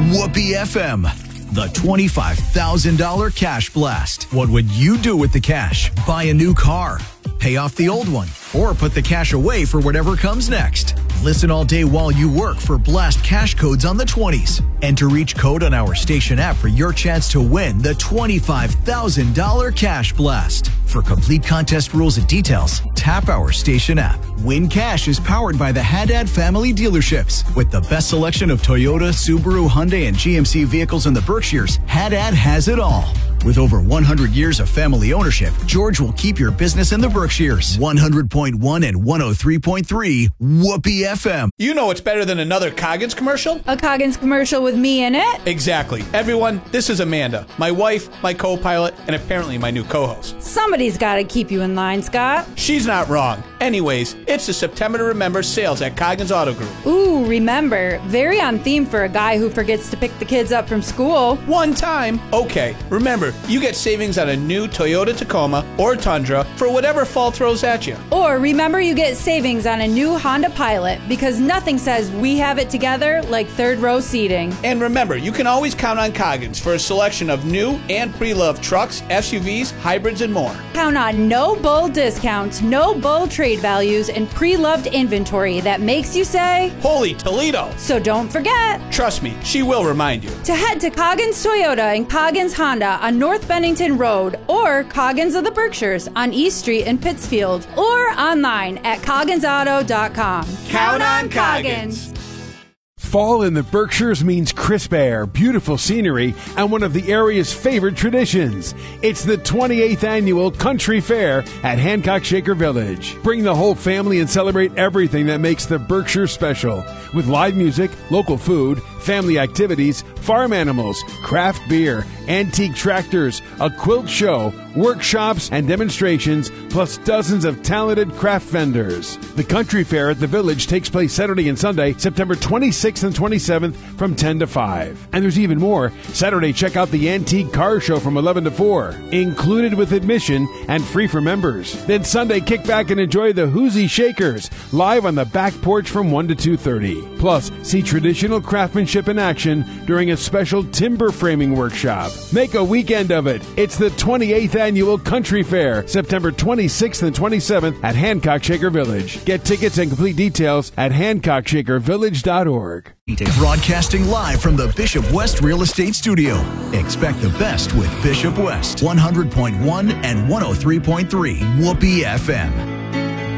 Whoopee FM, the $25,000 cash blast. What would you do with the cash? Buy a new car, pay off the old one, or put the cash away for whatever comes next. Listen all day while you work for Blast cash codes on the 20s. Enter each code on our station app for your chance to win the $25,000 cash blast. For complete contest rules and details, tap our station app. Win Cash is powered by the Haddad family dealerships. With the best selection of Toyota, Subaru, Hyundai, and GMC vehicles in the Berkshires, Haddad has it all. With over 100 years of family ownership, George will keep your business in the Berkshires. 100.1 and 103.3 Whoopee FM. You know it's better than another Coggins commercial? A Coggins commercial with me in it? Exactly. Everyone, this is Amanda, my wife, my co-pilot, and apparently my new co-host. Somebody's got to keep you in line, Scott. She's not wrong. Anyways, it's the September to Remember sales at Coggins Auto Group. Ooh, remember. Very on theme for a guy who forgets to pick the kids up from school. One time. Okay, remember, you get savings on a new Toyota Tacoma or Tundra for whatever fall throws at you. Or remember, you get savings on a new Honda Pilot, because nothing says we have it together like third row seating. And remember, you can always count on Coggins for a selection of new and pre-loved trucks, SUVs, hybrids, and more. Count on no bull discounts, no bull trade values, and pre-loved inventory that makes you say, Holy Toledo! So don't forget. Trust me, she will remind you. To head to Coggins Toyota and Coggins Honda on North Bennington Road, or Coggins of the Berkshires on East Street in Pittsfield, or online at cogginsauto.com. Count on Coggins. Fall in the Berkshires means crisp air, beautiful scenery, and one of the area's favorite traditions. It's the 28th annual Country Fair at Hancock Shaker Village. Bring the whole family and celebrate everything that makes the Berkshires special. With live music, local food, family activities, farm animals, craft beer, antique tractors, a quilt show, workshops, and demonstrations, plus dozens of talented craft vendors. The Country Fair at the Village takes place Saturday and Sunday, September 26th and 27th from 10 to 5. And there's even more. Saturday, check out the Antique Car Show from 11 to 4, included with admission and free for members. Then Sunday, kick back and enjoy the Hoosie Shakers, live on the back porch from 1 to 2:30. Plus, see traditional craftsmanship in action during a special timber framing workshop. Make a weekend of it. It's the 28th annual Country Fair, September 26th and 27th at Hancock Shaker Village. Get tickets and complete details at hancockshakervillage.org. Broadcasting live from the Bishop West Real Estate Studio. Expect the best with Bishop West. 100.1 and 103.3 Whoopee FM.